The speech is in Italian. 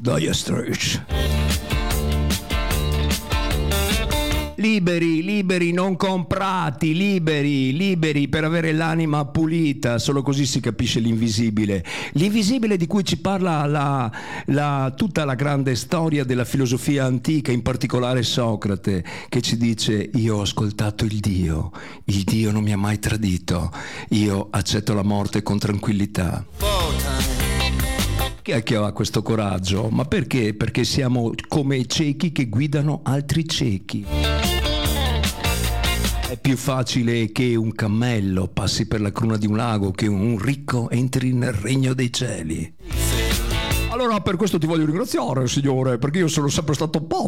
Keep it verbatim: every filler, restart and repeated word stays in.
Dire Straits. Liberi, liberi, non comprati, liberi, liberi per avere l'anima pulita, solo così si capisce l'invisibile. L'invisibile di cui ci parla la, la, tutta la grande storia della filosofia antica, in particolare Socrate, che ci dice: io ho ascoltato il Dio, il Dio non mi ha mai tradito, io accetto la morte con tranquillità. Chi è che ha questo coraggio? Ma perché? Perché siamo come i ciechi che guidano altri ciechi. È più facile che un cammello passi per la cruna di un lago che un ricco entri nel regno dei cieli. Allora per questo ti voglio ringraziare, signore, perché io sono sempre stato povero.